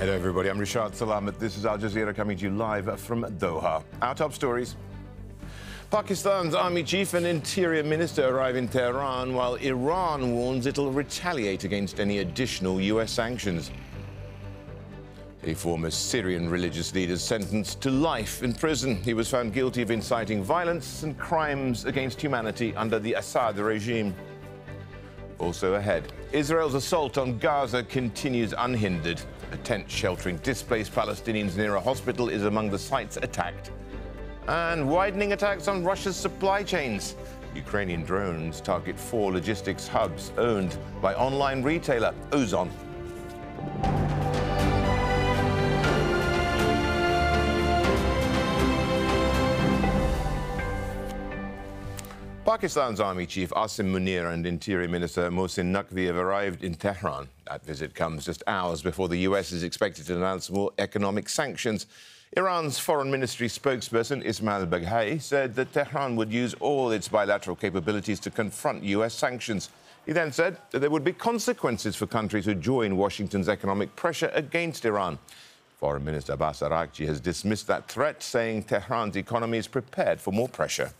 Hello everybody, I'm Rishad Salamat. This is Al Jazeera coming to you live from Doha. Our top stories. Pakistan's army chief and interior minister arrive in Tehran while Iran warns it'll retaliate against any additional US sanctions. A former Syrian religious leader sentenced to life in prison. He was found guilty of inciting violence and crimes against humanity under the Assad regime. Also ahead, Israel's assault on Gaza continues unhindered. A tent sheltering displaced Palestinians near a hospital is among the sites attacked. And widening attacks on Russia's supply chains. Ukrainian drones target 4 logistics hubs owned by online retailer Ozon. Pakistan's Army Chief Asim Munir and Interior Minister Mohsin Naqvi have arrived in Tehran. That visit comes just hours before the US is expected to announce more economic sanctions. Iran's Foreign Ministry spokesperson Ismail Baghai said that Tehran would use all its bilateral capabilities to confront US sanctions. He then said that there would be consequences for countries who join Washington's economic pressure against Iran. Foreign Minister Abbas Araghchi has dismissed that threat, saying Tehran's economy is prepared for more pressure.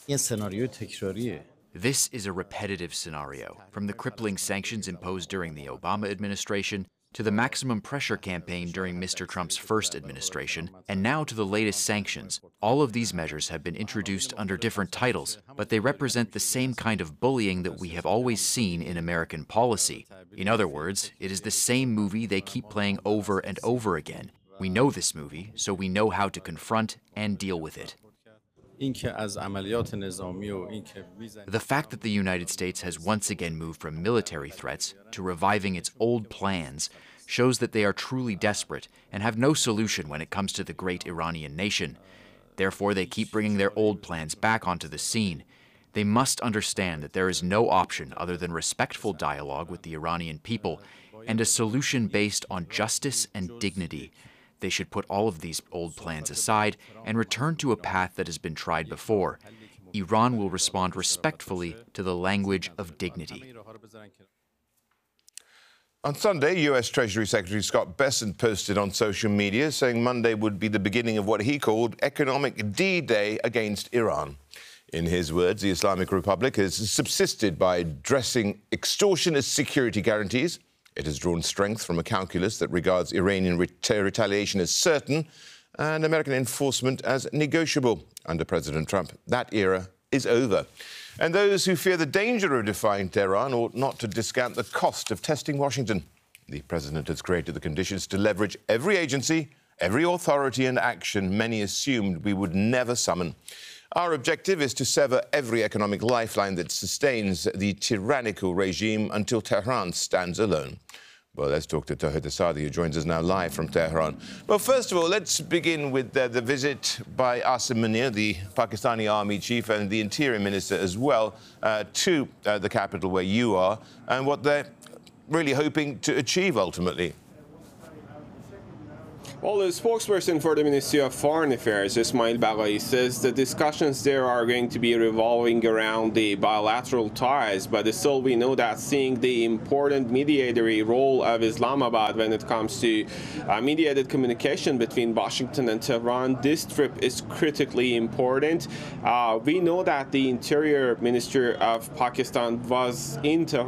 This is a repetitive scenario, from the crippling sanctions imposed during the Obama administration to the maximum pressure campaign during Mr. Trump's first administration, and now to the latest sanctions. All of these measures have been introduced under different titles, but they represent the same kind of bullying that we have always seen in American policy. In other words, it is the same movie they keep playing over and over again. We know this movie, so we know how to confront and deal with it. The fact that the United States has once again moved from military threats to reviving its old plans shows that they are truly desperate and have no solution when it comes to the great Iranian nation. Therefore, they keep bringing their old plans back onto the scene. They must understand that there is no option other than respectful dialogue with the Iranian people and a solution based on justice and dignity. They should put all of these old plans aside and return to a path that has been tried before. Iran will respond respectfully to the language of dignity. On Sunday, US Treasury Secretary Scott Bessent posted on social media saying Monday would be the beginning of what he called economic D-Day against Iran. In his words, the Islamic Republic has subsisted by dressing extortion as security guarantees. It has drawn strength from a calculus that regards Iranian retaliation as certain and American enforcement as negotiable. Under President Trump, that era is over. And those who fear the danger of defying Tehran ought not to discount the cost of testing Washington. The president has created the conditions to leverage every agency, every authority and action many assumed we would never summon. Our objective is to sever every economic lifeline that sustains the tyrannical regime until Tehran stands alone. Well, let's talk to Tawhid Asadi, who joins us now live from Tehran. Well, first of all, let's begin with the visit by Asim Munir, the Pakistani Army Chief, and the Interior Minister as well, to the capital where you are, and what they're really hoping to achieve ultimately. Well, the spokesperson for the Ministry of Foreign Affairs, Ismail Baghai, says the discussions there are going to be revolving around the bilateral ties, but still we know that seeing the important mediatory role of Islamabad when it comes to mediated communication between Washington and Tehran, this trip is critically important. We know that the Interior Minister of Pakistan was in Tehran